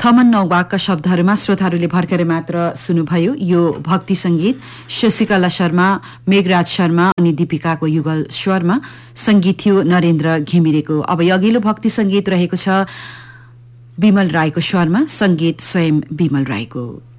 थमन नौवागका शब्दहरूमा श्रोताहरूले भर्खरै मात्र सुन्नुभयो यो भक्ति संगीत शशिकला शर्मा, मेघराज शर्मा अनि दीपिकाको युगल स्वरमा संगीत थियो नरेन्द्र घिमिरेको। अब अघिल्लो भक्ति संगीत रहेको छ विमल राईको स्वरमा, संगीत स्वयं विमल राईको।